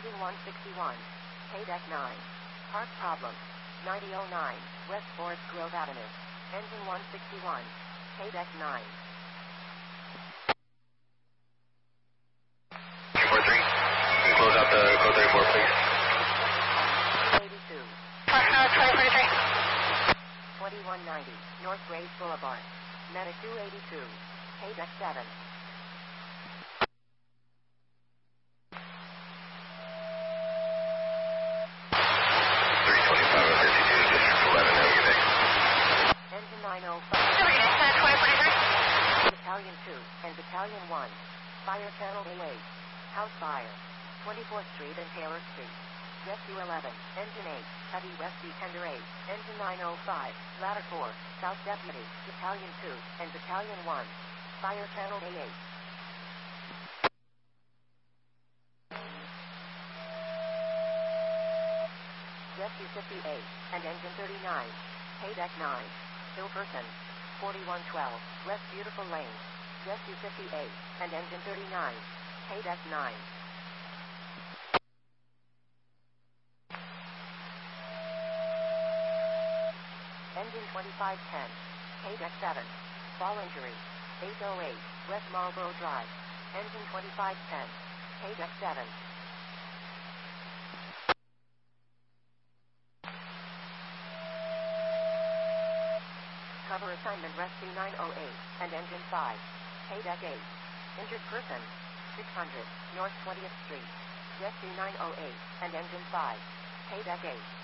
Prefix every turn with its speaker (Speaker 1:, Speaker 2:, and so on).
Speaker 1: Engine 161. K-Deck 9. Park problem. 9009, West Forest Grove Avenue. Engine 161. K-Deck 9.
Speaker 2: 243. Can you close out the code 34, please?
Speaker 1: 82.
Speaker 3: 2043.
Speaker 1: 2190, North Grace Boulevard. Medic 282. K-Deck 7. Engine 905. Battalion 2 and Battalion 1. Fire Channel A8. House fire. 24th Street and Taylor Street. Rescue 11. Engine 8. Heavy Rescue Tender 8. Engine 905. Ladder 4. South Deputy. Battalion 2 and Battalion 1. Fire Channel A8. Rescue 58 and Engine 39. K-Deck 9. Hilperson. 4112. West Beautiful Lane. Rescue 58 and Engine 39. K-Deck 9. Engine 2510. K-Deck 7. Fall injury. 808. West Marlboro Drive. Engine 2510. K-Deck 7. Cover assignment Rescue 908 and Engine 5. K-Deck 8. Injured person. 600 North 20th Street. Rescue 908 and Engine 5. K-Deck 8.